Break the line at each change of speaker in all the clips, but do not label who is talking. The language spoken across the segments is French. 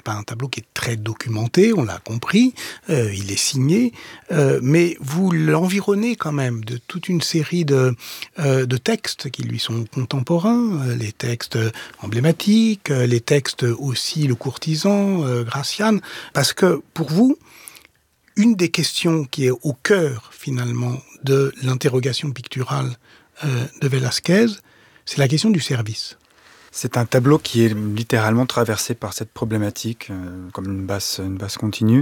pas un tableau qui est très documenté, on l'a compris, il est signé, mais vous l'environnez quand même de toute une série de textes qui lui sont contemporains, les textes emblématiques, les textes aussi, le courtisan, Gracian, parce que pour vous, une des questions qui est au cœur finalement de l'interrogation picturale de Velázquez, c'est la question du service.
C'est un tableau qui est littéralement traversé par cette problématique, comme une basse continue.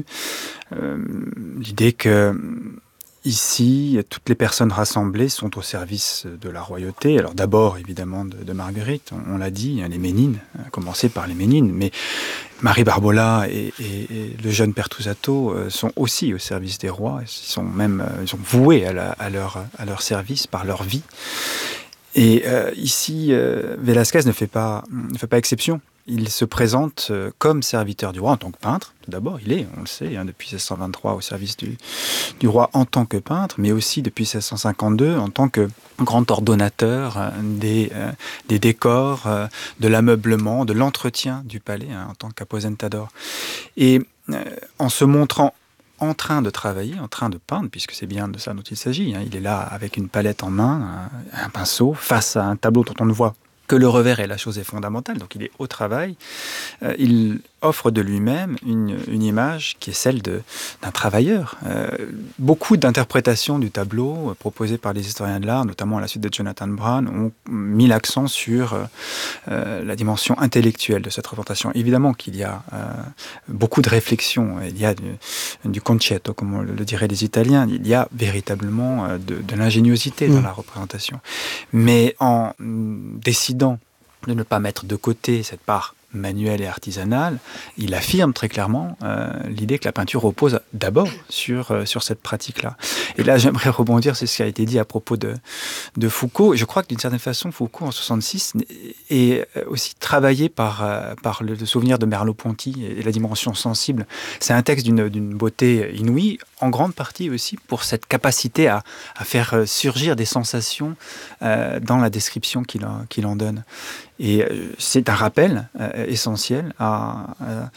L'idée que ici, toutes les personnes rassemblées sont au service de la royauté. Alors d'abord, évidemment, de Marguerite, on l'a dit, les Ménines, à commencer par les Ménines, mais Marie Barbola et le jeune Pertusato sont aussi au service des rois. Ils sont voués à leur service par leur vie. Et ici, Velázquez ne fait pas exception. Il se présente comme serviteur du roi en tant que peintre. Tout d'abord, on le sait, depuis 1623 au service du roi en tant que peintre, mais aussi depuis 1652 en tant que grand ordonnateur des décors, de l'ameublement, de l'entretien du palais, en tant qu'aposentador. Et en se montrant en train de travailler, en train de peindre, puisque c'est bien de ça dont il s'agit. Il est là avec une palette en main, un pinceau, face à un tableau dont on ne voit que le revers et la chose est fondamentale, donc il est au travail. Il offre de lui-même une image qui est celle d'un travailleur. Beaucoup d'interprétations du tableau proposées par les historiens de l'art, notamment à la suite de Jonathan Brown, ont mis l'accent sur la dimension intellectuelle de cette représentation. Évidemment qu'il y a beaucoup de réflexions, il y a du concetto, comme le diraient les Italiens, il y a véritablement de l'ingéniosité dans la représentation. Mais en décidant de ne pas mettre de côté cette part manuelle et artisanale, il affirme très clairement l'idée que la peinture repose d'abord sur cette pratique-là. Et là, j'aimerais rebondir sur ce qui a été dit à propos de Foucault. Je crois que d'une certaine façon, Foucault, en 1966, est aussi travaillé par le souvenir de Merleau-Ponty et la dimension sensible. C'est un texte d'une beauté inouïe, en grande partie aussi pour cette capacité à faire surgir des sensations dans la description qu'il en donne. Et c'est un rappel essentiel à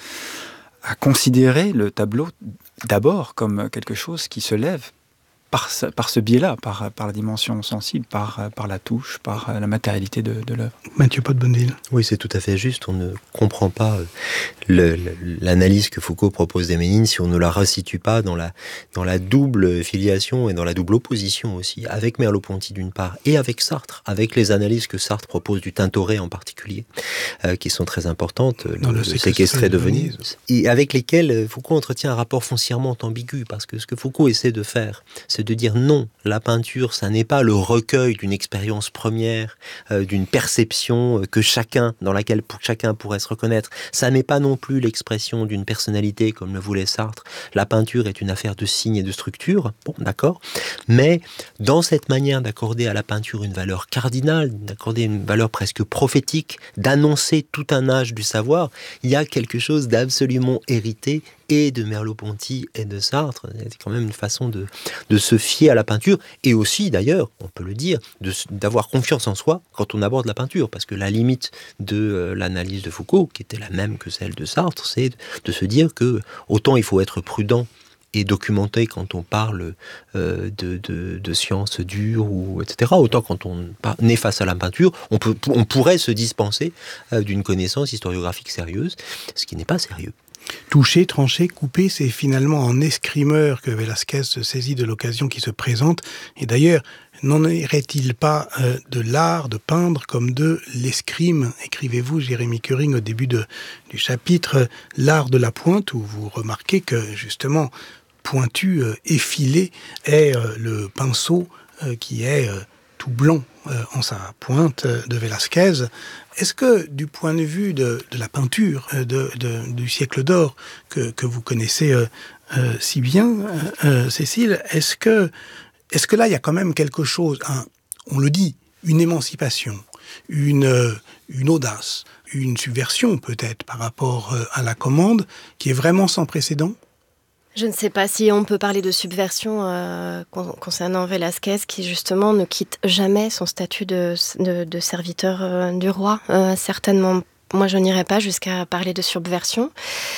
considérer le tableau d'abord comme quelque chose qui se lève par ce biais-là, par la dimension sensible, par la touche, par la matérialité de l'œuvre.
Mathieu Pot-Bonneville.
Oui, c'est tout à fait juste. On ne comprend pas l'analyse que Foucault propose des Ménines si on ne la resitue pas dans la double filiation et dans la double opposition aussi, avec Merleau-Ponty d'une part et avec Sartre, avec les analyses que Sartre propose du Tintoret en particulier, qui sont très importantes, le séquestré de Venise, et avec lesquelles Foucault entretient un rapport foncièrement ambigu, parce que ce que Foucault essaie de faire, c'est de dire non, la peinture, ça n'est pas le recueil d'une expérience première, d'une perception dans laquelle chacun pourrait se reconnaître. Ça n'est pas non plus l'expression d'une personnalité, comme le voulait Sartre. La peinture est une affaire de signes et de structure, bon, d'accord, mais dans cette manière d'accorder à la peinture une valeur cardinale, d'accorder une valeur presque prophétique, d'annoncer tout un âge du savoir, il y a quelque chose d'absolument hérité et de Merleau-Ponty et de Sartre. C'est quand même une façon de se fier à la peinture, et aussi d'ailleurs, on peut le dire, d'avoir confiance en soi quand on aborde la peinture, parce que la limite de l'analyse de Foucault, qui était la même que celle de Sartre, c'est de se dire que autant il faut être prudent et documenté quand on parle de sciences dures, etc. Autant quand on est face à la peinture, on pourrait se dispenser d'une connaissance historiographique sérieuse, ce qui n'est pas sérieux.
Toucher, trancher, couper, c'est finalement en escrimeur que Velázquez se saisit de l'occasion qui se présente. Et d'ailleurs, n'en irait-il pas de l'art de peindre comme de l'escrime? Écrivez-vous, Jérémy Kering, au début du chapitre « L'art de la pointe », où vous remarquez que, justement, pointu, effilé, est le pinceau qui est tout blanc en sa pointe de Velázquez. Est-ce que, du point de vue de la peinture du siècle d'or que vous connaissez si bien, Cécile, est-ce que là, il y a quand même quelque chose, on le dit, une émancipation, une audace, une subversion peut-être par rapport à la commande, qui est vraiment sans précédent?
Je ne sais pas si on peut parler de subversion concernant Velázquez, qui justement ne quitte jamais son statut de serviteur du roi. Certainement, moi je n'irai pas jusqu'à parler de subversion.